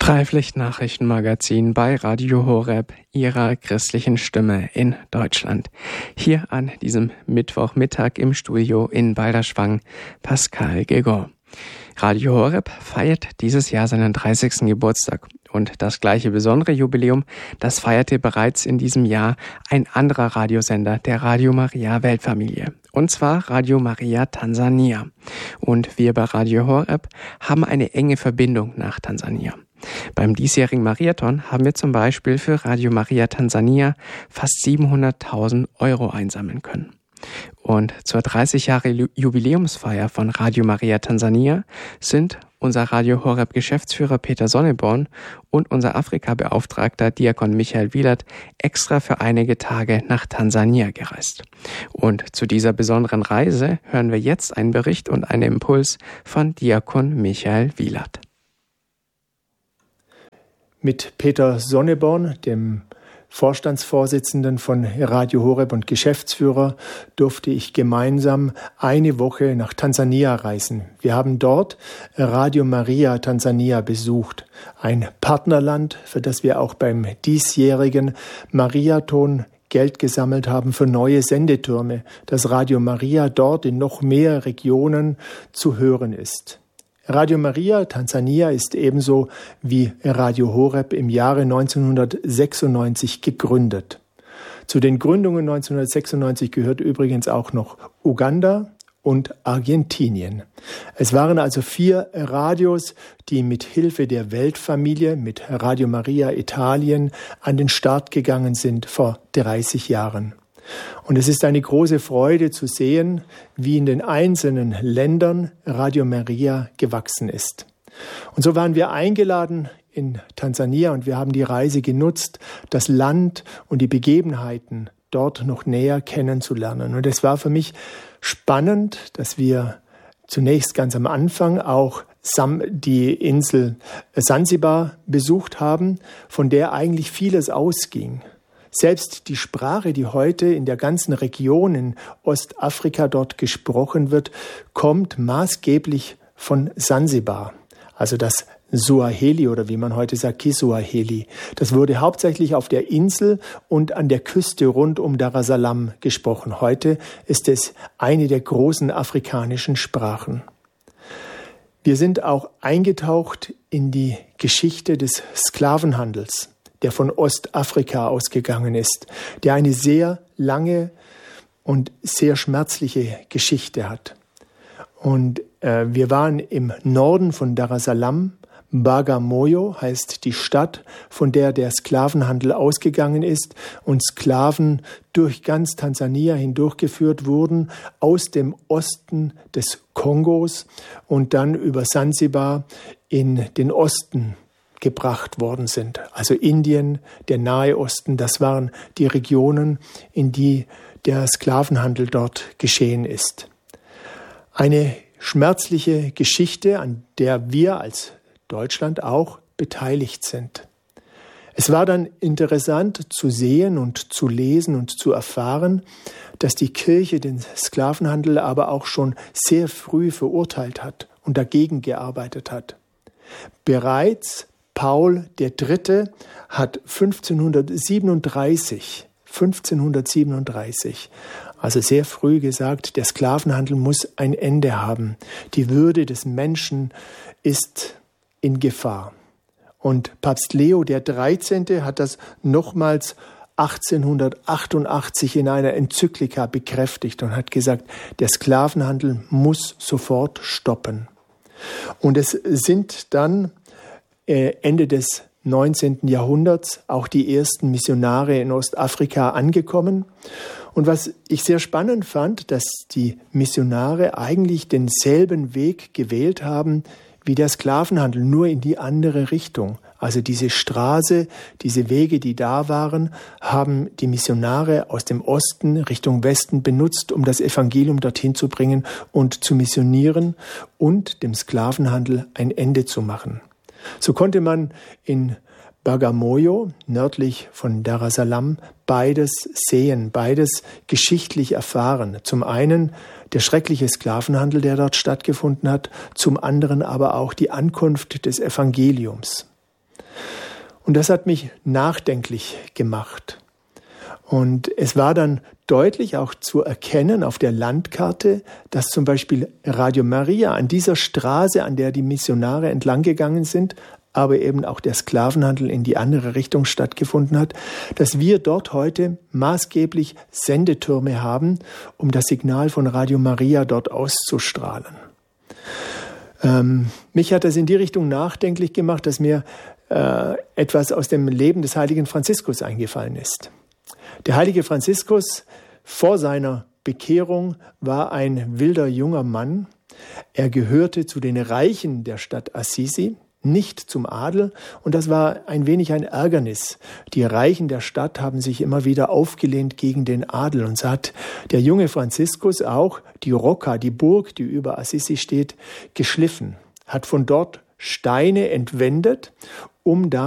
Streiflicht-Nachrichtenmagazin bei Radio Horeb, Ihrer christlichen Stimme in Deutschland. Hier an diesem Mittwochmittag im Studio in Balderschwang, Pascal Gegon. Radio Horeb feiert dieses Jahr seinen 30. Geburtstag. Und das gleiche besondere Jubiläum, das feierte bereits in diesem Jahr ein anderer Radiosender der Radio Maria Weltfamilie. Und zwar Radio Maria Tansania. Und wir bei Radio Horeb haben eine enge Verbindung nach Tansania. Beim diesjährigen Mariathon haben wir zum Beispiel für Radio Maria Tansania fast 700.000 Euro einsammeln können. Und zur 30 Jahre Jubiläumsfeier von Radio Maria Tansania sind unser Radio Horeb Geschäftsführer Peter Sonneborn und unser Afrika-Beauftragter Diakon Michael Wielert extra für einige Tage nach Tansania gereist. Und zu dieser besonderen Reise hören wir jetzt einen Bericht und einen Impuls von Diakon Michael Wielert. Mit Peter Sonneborn, dem Vorstandsvorsitzenden von Radio Horeb und Geschäftsführer, durfte ich gemeinsam eine Woche nach Tansania reisen. Wir haben dort Radio Maria Tansania besucht, ein Partnerland, für das wir auch beim diesjährigen Mariathon Geld gesammelt haben für neue Sendetürme, dass Radio Maria dort in noch mehr Regionen zu hören ist. Radio Maria Tansania ist ebenso wie Radio Horeb im Jahre 1996 gegründet. Zu den Gründungen 1996 gehört übrigens auch noch Uganda und Argentinien. Es waren also 4 Radios, die mit Hilfe der Weltfamilie, mit Radio Maria Italien, an den Start gegangen sind vor 30 Jahren. Und es ist eine große Freude zu sehen, wie in den einzelnen Ländern Radio Maria gewachsen ist. Und so waren wir eingeladen in Tansania und wir haben die Reise genutzt, das Land und die Begebenheiten dort noch näher kennenzulernen. Und es war für mich spannend, dass wir zunächst ganz am Anfang auch die Insel Sansibar besucht haben, von der eigentlich vieles ausging. Selbst die Sprache, die heute in der ganzen Region in Ostafrika dort gesprochen wird, kommt maßgeblich von Sansibar. Also das Suaheli oder wie man heute sagt, Kiswahili. Das wurde hauptsächlich auf der Insel und an der Küste rund um Dar es Salaam gesprochen. Heute ist es eine der großen afrikanischen Sprachen. Wir sind auch eingetaucht in die Geschichte des Sklavenhandels, der von Ostafrika ausgegangen ist, der eine sehr lange und sehr schmerzliche Geschichte hat. Und wir waren im Norden von Dar es Salaam. Bagamoyo heißt die Stadt, von der der Sklavenhandel ausgegangen ist und Sklaven durch ganz Tansania hindurchgeführt wurden, aus dem Osten des Kongos und dann über Sansibar in den Osten gebracht worden sind. Also Indien, der Nahe Osten, das waren die Regionen, in die der Sklavenhandel dort geschehen ist. Eine schmerzliche Geschichte, an der wir als Deutschland auch beteiligt sind. Es war dann interessant zu sehen und zu lesen und zu erfahren, dass die Kirche den Sklavenhandel aber auch schon sehr früh verurteilt hat und dagegen gearbeitet hat. Bereits Paul III. Hat 1537, also sehr früh gesagt, der Sklavenhandel muss ein Ende haben. Die Würde des Menschen ist in Gefahr. Und Papst Leo XIII. Hat das nochmals 1888 in einer Enzyklika bekräftigt und hat gesagt, der Sklavenhandel muss sofort stoppen. Und es sind dann Ende des 19. Jahrhunderts auch die ersten Missionare in Ostafrika angekommen. Und was ich sehr spannend fand, dass die Missionare eigentlich denselben Weg gewählt haben wie der Sklavenhandel, nur in die andere Richtung. Also diese Straße, diese Wege, die da waren, haben die Missionare aus dem Osten Richtung Westen benutzt, um das Evangelium dorthin zu bringen und zu missionieren und dem Sklavenhandel ein Ende zu machen. So konnte man in Bagamoyo, nördlich von Dar es Salaam, beides sehen, beides geschichtlich erfahren. Zum einen der schreckliche Sklavenhandel, der dort stattgefunden hat, zum anderen aber auch die Ankunft des Evangeliums. Und das hat mich nachdenklich gemacht. Und es war dann deutlich auch zu erkennen auf der Landkarte, dass zum Beispiel Radio Maria an dieser Straße, an der die Missionare entlang gegangen sind, aber eben auch der Sklavenhandel in die andere Richtung stattgefunden hat, dass wir dort heute maßgeblich Sendetürme haben, um das Signal von Radio Maria dort auszustrahlen. Mich hat das in die Richtung nachdenklich gemacht, dass mir etwas aus dem Leben des heiligen Franziskus eingefallen ist. Der heilige Franziskus vor seiner Bekehrung war ein wilder junger Mann. Er gehörte zu den Reichen der Stadt Assisi, nicht zum Adel, und das war ein wenig ein Ärgernis. Die Reichen der Stadt haben sich immer wieder aufgelehnt gegen den Adel, und so hat der junge Franziskus auch die Rocca, die Burg, die über Assisi steht, geschliffen, hat von dort Steine entwendet, um da